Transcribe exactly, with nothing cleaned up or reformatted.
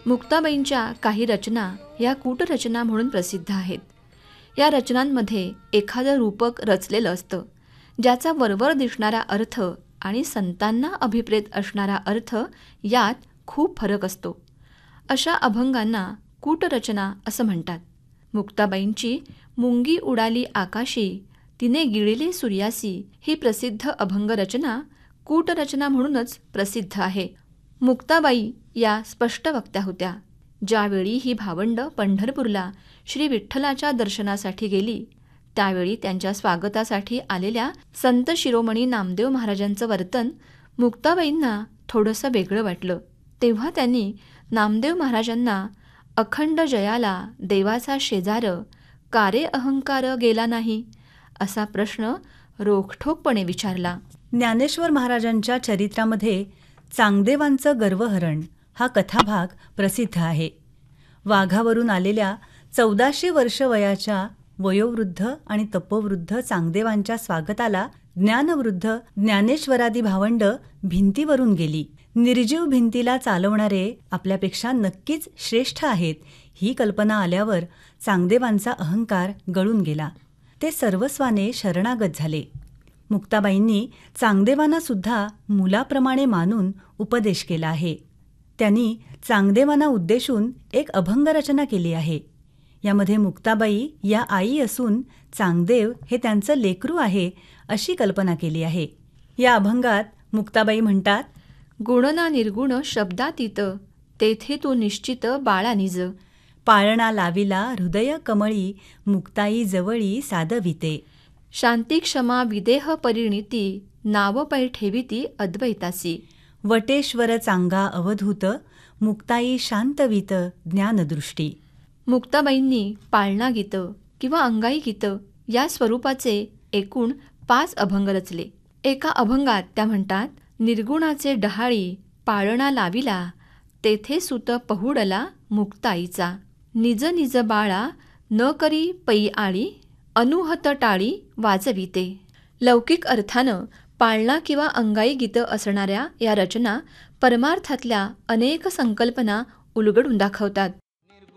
मुक्ताबाईंच्या काही रचना या कूटरचना म्हणून प्रसिद्ध आहेत. या रचनांमध्ये एखादं रूपक रचलेलं असतं, ज्याचा वरवर दिसणारा अर्थ आणि संतांना अभिप्रेत असणारा अर्थ यात खूप फरक असतो. अशा अभंगांना कूटरचना असं म्हणतात. मुक्ताबाईंची मुंगी उडाली आकाशी, तिने गिळिले सूर्यासी ही प्रसिद्ध अभंगरचना कूटरचना म्हणूनच प्रसिद्ध आहे. मुक्ताबाई या स्पष्ट वक्त्या होत्या. ज्यावेळी ही भावंड पंढरपूरला श्री विठ्ठलाच्या दर्शनासाठी गेली, त्यावेळी त्यांच्या स्वागतासाठी आलेल्या संत शिरोमणी नामदेव महाराजांचं वर्तन मुक्ताबाईंना थोडंसं वेगळं वाटलं. तेव्हा त्यांनी नामदेव महाराजांना अखंड जयाला देवाचा शेजार, कारे अहंकार गेला नाही, असा प्रश्न रोखठोकपणे विचारला. ज्ञानेश्वर महाराजांच्या चरित्रामध्ये चांगदेवांचं गर्वहरण हा कथाभाग प्रसिद्ध आहे. वाघावरून आलेल्या चौदाशे वर्ष वयाच्या वयोवृद्ध आणि तपोवृद्ध चांगदेवांच्या स्वागताला ज्ञानवृद्ध ज्ञानेश्वरादी भावंड भिंतीवरून गेली. निर्जीव भिंतीला चालवणारे आपल्यापेक्षा नक्कीच श्रेष्ठ आहेत ही कल्पना आल्यावर चांगदेवांचा अहंकार गळून गेला. ते सर्वस्वाने शरणागत झाले. मुक्ताबाईंनी चांगदेवांना सुद्धा मुलाप्रमाणे मानून उपदेश केला आहे. त्यांनी चांगदेवांना उद्देशून एक अभंगरचना केली आहे. यामध्ये मुक्ताबाई या आई असून चांगदेव हे त्यांचं लेकरू आहे अशी कल्पना केली आहे. या अभंगात मुक्ताबाई म्हणतात, गुणना निर्गुण शब्दातीत, तेथे तू निश्चित बाळा निज, पाळणा लाविला हृदय कमळी, मुक्ताई जवळी साधविते, शांती क्षमा विदेह परिणिती, नाव पै ठेविती अद्वैतासी, वटेश्वर चांगा अवधूत, मुक्ताई शांतवित ज्ञानदृष्टी. मुक्ताबाईंनी पाळणा गीतं किंवा अंगाई गीतं या स्वरूपाचे एकूण पाच अभंग रचले. एका अभंगात त्या म्हणतात, निर्गुणाचे डहाळी पाळणा लाविला, तेथे सुत पहुडला मुक्ताईचा, निज निज बाळा न करी पै आळी, अनुहत टाळी वाजविते. लौकिक अर्थानं पाळणा किंवा अंगाई गीतं असणाऱ्या या रचना परमार्थातल्या अनेक संकल्पना उलगडून दाखवतात.